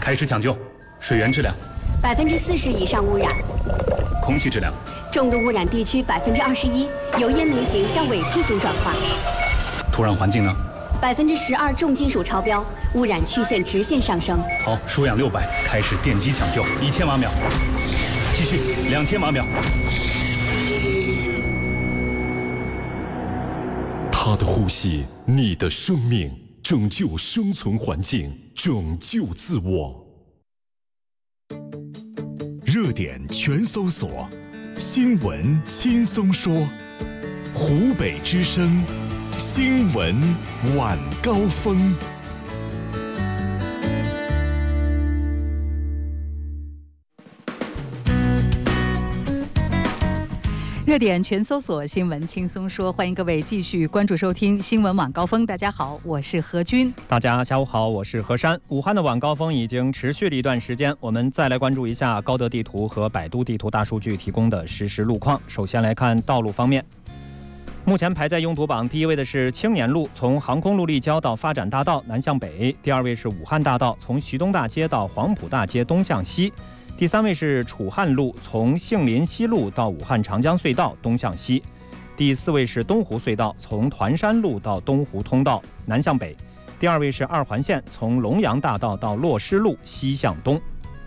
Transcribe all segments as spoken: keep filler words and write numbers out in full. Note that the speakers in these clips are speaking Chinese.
开始抢救。水源质量百分之四十以上污染， 空气质量重度污染地区百分之二十一，由烟煤型向尾气型转化。 土壤环境呢？ 百分之十二重金属超标，污染曲线直线上升。 好，输氧六百，开始电击抢救，一千瓦秒，继续两千瓦秒。 他的呼吸，你的生命，拯救生存环境，拯救自我。 热点全搜索，新闻轻松说，湖北之声，新闻晚高峰。 热点全搜索，新闻轻松说，欢迎各位继续关注收听新闻晚高峰。大家好，我是何军。 大家下午好，我是何山。武汉的晚高峰已经持续了一段时间，我们再来关注一下高德地图和百度地图大数据提供的实时路况。首先来看道路方面，目前排在拥堵榜第一位的是青年路，从航空路立交到发展大道南向北；第二位是武汉大道，从徐东大街到黄埔大街东向西；第三位是楚汉路，从杏林西路到武汉长江隧道东向西；第四位是东湖隧道，从团山路到东湖通道南向北；第二位是二环线，从龙阳大道到洛师路西向东。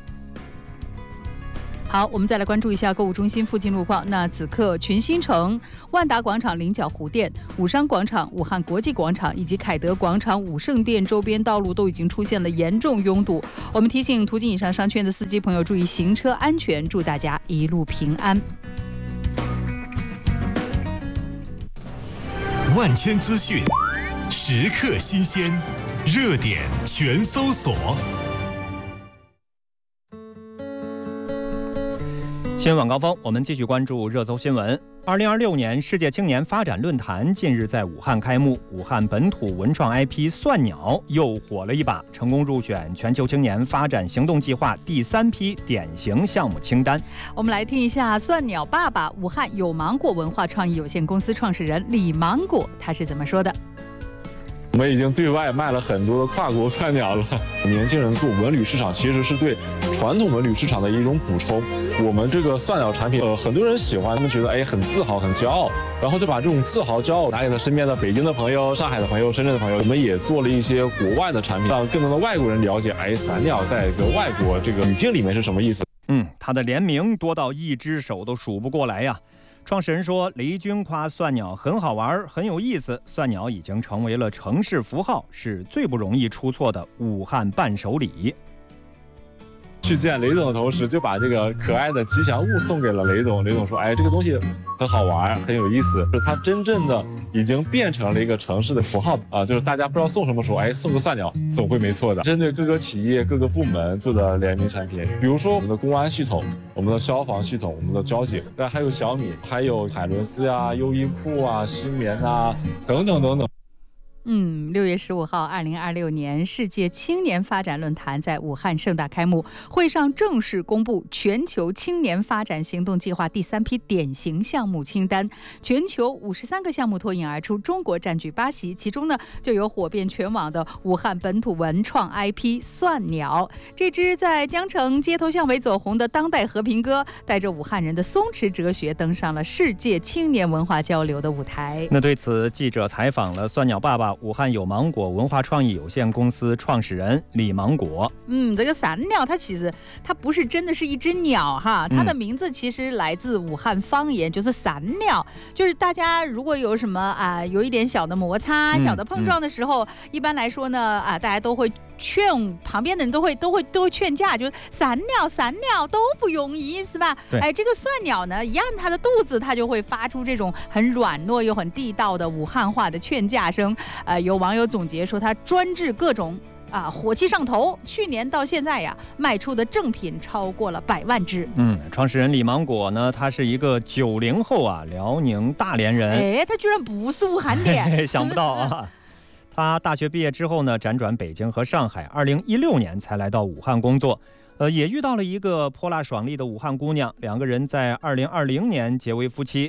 好，我们再来关注一下购物中心附近路况。那此刻群星城、万达广场菱角湖店、武商广场、武汉国际广场以及凯德广场、武圣店周边道路都已经出现了严重拥堵。我们提醒途经以上商圈的司机朋友注意行车安全，祝大家一路平安。 万千资讯，时刻新鲜，热点全搜索。 新闻晚高峰，我们继续关注热搜新闻。二零二六年世界青年发展论坛近日在武汉开幕，武汉本土文创 I P 蒜鸟又火了一把，成功入选全球青年发展行动计划第三批典型项目清单。 我们来听一下蒜鸟爸爸、武汉有芒果文化创意有限公司创始人李芒果他是怎么说的。 我们已经对外卖了很多的跨国蒜鸟了。年轻人做文旅市场，其实是对传统文旅市场的一种补充。我们这个蒜鸟产品，呃，很多人喜欢，他们觉得哎很自豪、很骄傲，然后就把这种自豪、骄傲拿给了身边的北京的朋友、上海的朋友、深圳的朋友。我们也做了一些国外的产品，让更多的外国人了解，哎，蒜鸟在一个外国这个语境里面是什么意思。 嗯，它的联名多到一只手都数不过来呀。创始人说，雷军夸蒜鸟很好玩，很有意思。蒜鸟已经成为了城市符号，是最不容易出错的武汉伴手礼。 去见雷总的同时，就把这个可爱的吉祥物送给了雷总。雷总说：“哎，这个东西很好玩，很有意思。”就是它真正的已经变成了一个城市的符号啊！就是大家不知道送什么时候，哎，送个蒜鸟总会没错的。针对各个企业、各个部门做的联名产品，比如说我们的公安系统、我们的消防系统、我们的交警，那还有小米，还有海伦斯呀、优衣库啊、失眠啊等等等等。 嗯，六月十五号，二零二六年世界青年发展论坛在武汉盛大开幕。会上正式公布全球青年发展行动计划第三批典型项目清单，全球五十三个项目脱颖而出，中国占据八席，其中呢就有火遍全网的武汉本土文创 I P 蒜鸟。这支在江城街头巷尾走红的当代和平鸽，带着武汉人的松弛哲学，登上了世界青年文化交流的舞台。 那对此，记者采访了蒜鸟爸爸武汉有芒果文化创意有限公司创始人李芒果。 嗯，这个蒜鸟它其实它不是真的是一只鸟哈，它的名字其实来自武汉方言，就是蒜鸟。就是大家如果有什么啊、呃、有一点小的摩擦、小的碰撞的时候，嗯嗯、一般来说呢啊、呃，大家都会劝旁边的人都会都会都会劝架，就是蒜鸟蒜鸟都不容易是吧？哎，这个蒜鸟呢，一按它的肚子，它就会发出这种很软糯又很地道的武汉话的劝架声。呃，有网友总结说，它专治各种啊火气上头。去年到现在呀，卖出的正品超过了百万只。 嗯，创始人李芒果呢，他是一个九零后啊，辽宁大连人。 哎，他居然不是武汉的， 想不到啊。他大学毕业之后呢，辗转北京和上海，二零一六年才来到武汉工作。呃，也遇到了一个泼辣爽利的武汉姑娘，两个人在二零二零年结为夫妻。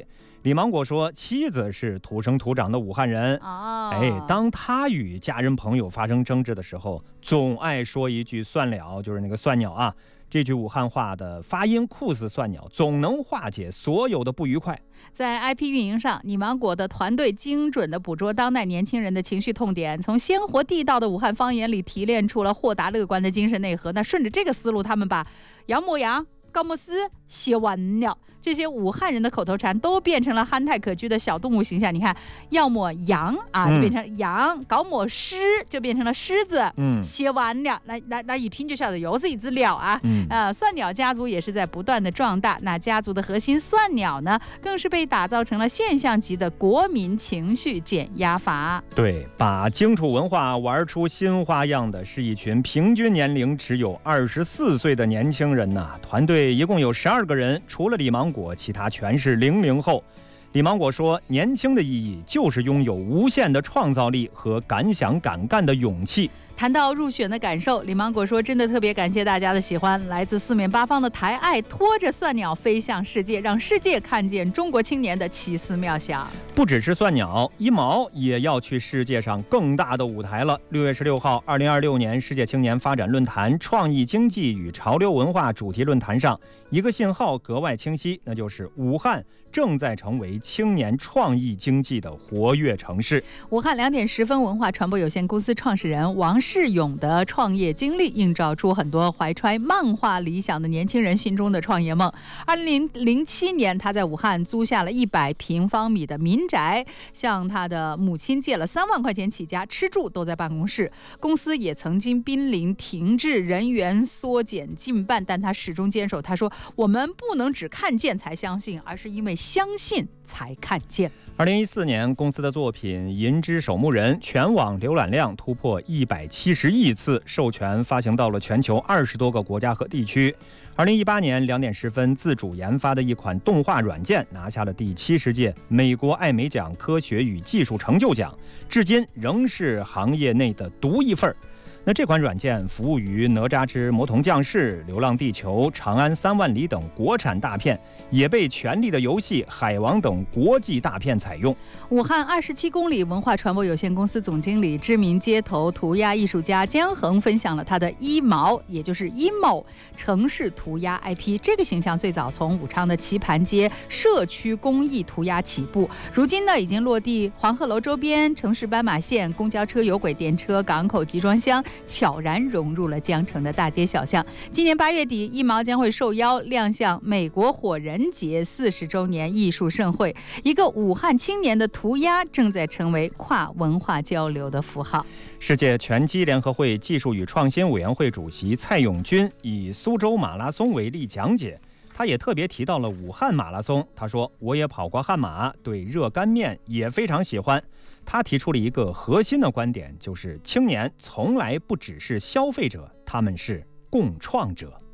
李芒果说，妻子是土生土长的武汉人。 哦， 哎，当他与家人朋友发生争执的时候，总爱说一句算了，就是那个算鸟啊。这句武汉话的发音酷似算鸟，总能化解所有的不愉快。 在 I P 运营上，李芒果的团队精准地捕捉当代年轻人的情绪痛点，从鲜活地道的武汉方言里提炼出了豁达乐观的精神内核。那顺着这个思路，他们把羊母羊、高木斯、写完了这些武汉人的口头禅都变成了憨态可掬的小动物形象。你看，要么羊啊就变成羊，嗯、搞抹狮就变成了狮子，嗯，写完了，那那那一听就晓得又是一只鸟啊，嗯，呃，算鸟家族也是在不断的壮大。那家族的核心算鸟呢，更是被打造成了现象级的国民情绪减压法。 对，把荆楚文化玩出新花样的是一群平均年龄只有二十四岁的年轻人呐、啊。团队一共有十二个人，除了李芒果，其他全是零零后。李芒果说，年轻的意义就是拥有无限的创造力和敢想敢干的勇气。 谈到入选的感受，李芒果说，真的特别感谢大家的喜欢，来自四面八方的台爱拖着算鸟飞向世界，让世界看见中国青年的奇思妙想。 不只是算鸟，一毛也要去世界上更大的舞台了。六月十六号，二零二六年世界青年发展论坛创意经济与潮流文化主题论坛上，一个信号格外清晰，那就是武汉正在成为青年创意经济的活跃城市。 武汉两点十分文化传播有限公司创始人王世勇的创业经历，映照出很多怀揣漫画理想的年轻人心中的创业梦。二零零七年，他在武汉租下了一百平方米的民宅，向他的母亲借了三万块钱起家，吃住都在办公室。公司也曾经濒临停滞，人员缩减近半，但他始终坚守。他说：“我们不能只看见才相信，而是因为相信才看见。” 二零一四年，公司的作品《银之守墓人》全网浏览量突破一百七十亿次，授权发行到了全球二十多个国家和地区。二零一八年，两点十分自主研发的一款动画软件拿下了第七十届美国艾美奖科学与技术成就奖，至今仍是行业内的独一份。那这款软件服务于《哪吒之魔童降世》《流浪地球》《长安三万里》等国产大片，也被《权力的游戏》《海王》等国际大片采用。 武汉二十七公里文化传播有限公司总经理、知名街头涂鸦艺术家江恒分享了他的一毛，也就是 emo 城市涂鸦 I P。这个形象最早从武昌的棋盘街社区公益涂鸦起步，如今呢已经落地黄鹤楼周边、城市斑马线、公交车、有轨电车、港口集装箱，悄然融入了江城的大街小巷。今年八月底，一毛将会受邀亮相美国火人节四十周年艺术盛会。一个武汉青年的涂鸦正在成为跨文化交流的符号。 世界拳击联合会技术与创新委员会主席蔡永军以苏州马拉松为例讲解，他也特别提到了武汉马拉松。他说：“我也跑过汉马，对热干面也非常喜欢。”他提出了一个核心的观点，就是青年从来不只是消费者，他们是共创者。